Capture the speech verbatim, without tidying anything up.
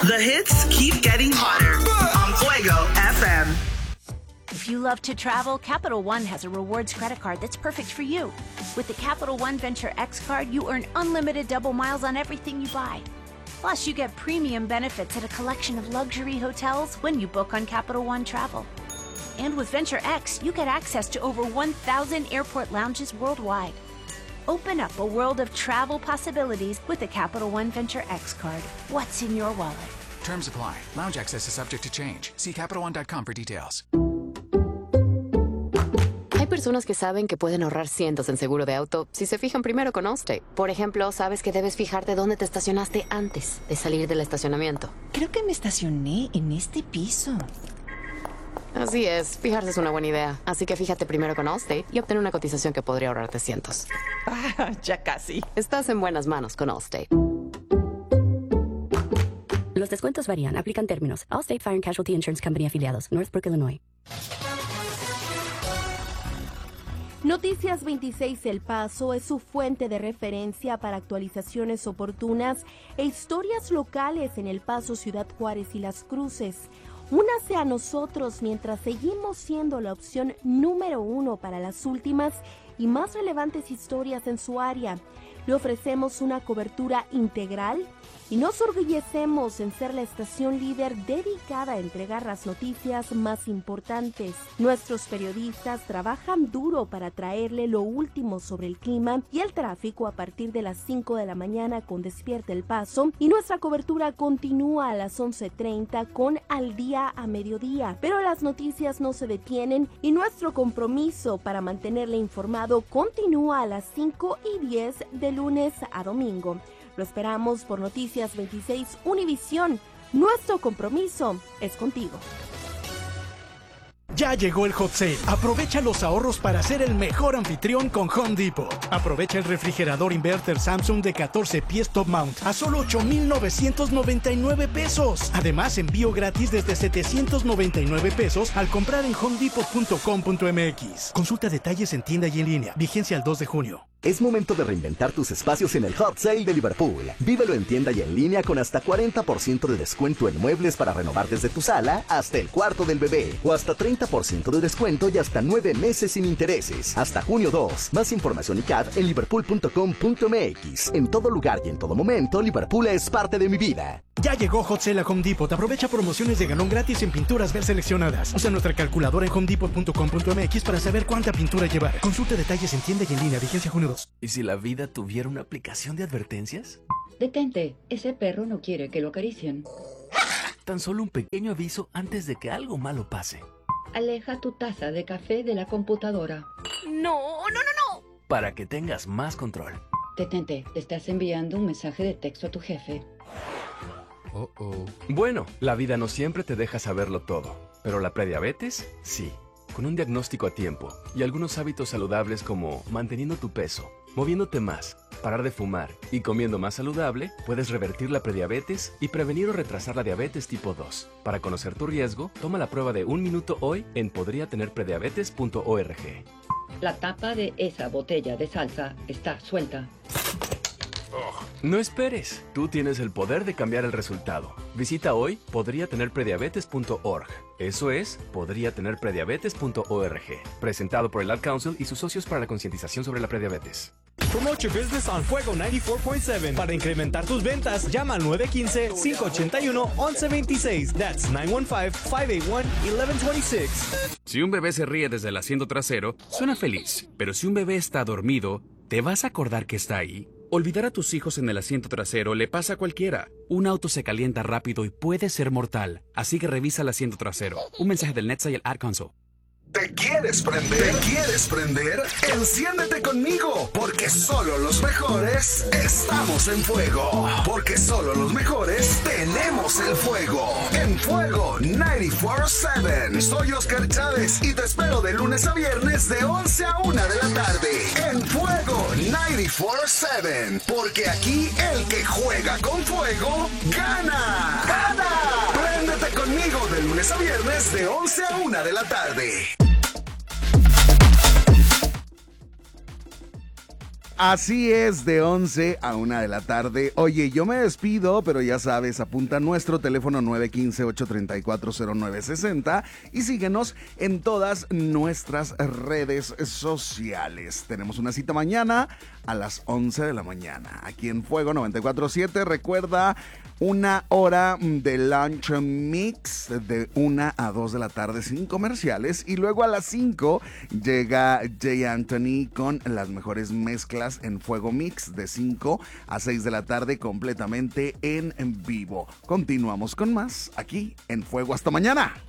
The hits keep getting hotter on Fuego F M. If you love to travel, Capital One has a rewards credit card that's perfect for you. With the Capital One Venture X card, you earn unlimited double miles on everything you buy. Plus, you get premium benefits at a collection of luxury hotels when you book on Capital One Travel. And with Venture X, you get access to over one thousand airport lounges worldwide. Open up a world of travel possibilities with the Capital One Venture X card. What's in your wallet? Terms apply. Lounge access is subject to change. See Capital One dot com for details. Hay personas que saben que pueden ahorrar cientos en seguro de auto si se fijan primero con Allstate. Por ejemplo, sabes que debes fijarte dónde te estacionaste antes de salir del estacionamiento. Creo que me estacioné en este piso. Así es, fijarse es una buena idea. Así que fíjate primero con Allstate y obtén una cotización que podría ahorrarte cientos. Ah, ya casi. Estás en buenas manos con Allstate. Los descuentos varían. Aplican términos. Allstate Fire and Casualty Insurance Company afiliados. Northbrook, Illinois. Noticias veintiséis El Paso es su fuente de referencia para actualizaciones oportunas e historias locales en El Paso, Ciudad Juárez y Las Cruces. Únase a nosotros mientras seguimos siendo la opción número uno para las últimas y más relevantes historias en su área. Le ofrecemos una cobertura integral y nos orgullecemos en ser la estación líder dedicada a entregar las noticias más importantes. Nuestros periodistas trabajan duro para traerle lo último sobre el clima y el tráfico a partir de las cinco de la mañana con Despierta El Paso, y nuestra cobertura continúa a las once treinta con Al Día a Mediodía. Pero las noticias no se detienen y nuestro compromiso para mantenerle informado continúa a las cinco y diez de lunes a domingo. Lo esperamos por Noticias veintiséis Univisión. Nuestro compromiso es contigo. Ya llegó el Hot Sale. Aprovecha los ahorros para ser el mejor anfitrión con Home Depot. Aprovecha el refrigerador inverter Samsung de catorce pies Top Mount a solo ocho mil novecientos noventa y nueve pesos. Además, envío gratis desde setecientos noventa y nueve pesos al comprar en home depot punto com punto m x. Consulta detalles en tienda y en línea. Vigencia el dos de junio. Es momento de reinventar tus espacios en el Hot Sale de Liverpool. Vívelo en tienda y en línea con hasta cuarenta por ciento de descuento en muebles para renovar desde tu sala hasta el cuarto del bebé. O hasta treinta por ciento de descuento y hasta nueve meses sin intereses. Hasta junio dos. Más información y C A D en liverpool punto com punto m x. En todo lugar y en todo momento, Liverpool es parte de mi vida. Ya llegó Hot Sale a Home Depot. Aprovecha promociones de galón gratis en pinturas ver seleccionadas. Usa nuestra calculadora en home depot punto com punto m x para saber cuánta pintura llevar. Consulta detalles en tienda y en línea. Vigencia junio dos. ¿Y si la vida tuviera una aplicación de advertencias? Detente, ese perro no quiere que lo acaricien. Tan solo un pequeño aviso antes de que algo malo pase. Aleja tu taza de café de la computadora. No, no, no, no. Para que tengas más control. Detente, te estás enviando un mensaje de texto a tu jefe. Oh, oh. Bueno, la vida no siempre te deja saberlo todo, pero la prediabetes, sí. Con un diagnóstico a tiempo y algunos hábitos saludables como manteniendo tu peso, moviéndote más, parar de fumar y comiendo más saludable, puedes revertir la prediabetes y prevenir o retrasar la diabetes tipo dos. Para conocer tu riesgo, toma la prueba de un minuto hoy en podría tener prediabetes punto org. La tapa de esa botella de salsa está suelta. No esperes, tú tienes el poder de cambiar el resultado. Visita hoy podría tener prediabetes punto org. Eso es, podría tener prediabetes punto org. Presentado por el Ad Council y sus socios para la concientización sobre la prediabetes. Promote your business on Fuego noventa y cuatro punto siete. Para incrementar tus ventas, llama al nueve uno cinco, cinco ocho uno, once veintiséis. That's nueve uno cinco, cinco ocho uno, once veintiséis. Si un bebé se ríe desde el asiento trasero, suena feliz. Pero si un bebé está dormido, ¿te vas a acordar que está ahí? Olvidar a tus hijos en el asiento trasero le pasa a cualquiera. Un auto se calienta rápido y puede ser mortal. Así que revisa el asiento trasero. Un mensaje del N H T S A y el Ad Council. ¿Te quieres prender? ¿Te quieres prender? Enciéndete conmigo, porque solo los mejores estamos en fuego. Porque solo los mejores tenemos el fuego. En Fuego noventa y cuatro siete. Soy Oscar Chávez y te espero de lunes a viernes de once a una de la tarde. En Fuego noventa y cuatro siete. Porque aquí el que juega con fuego gana. ¡Gana! Préndete conmigo de lunes a viernes de once a una de la tarde. Así es, de once a una de la tarde. Oye, yo me despido, pero ya sabes, apunta nuestro teléfono nueve uno cinco, ocho tres cuatro, cero nueve seis cero y síguenos en todas nuestras redes sociales. Tenemos una cita mañana a las once de la mañana, aquí en Fuego noventa y cuatro punto siete. Recuerda, una hora de lunch mix de una a dos de la tarde sin comerciales, y luego a las cinco llega Jay Anthony con las mejores mezclas en Fuego Mix de cinco a seis de la tarde completamente en vivo. Continuamos con más aquí en Fuego. Hasta mañana.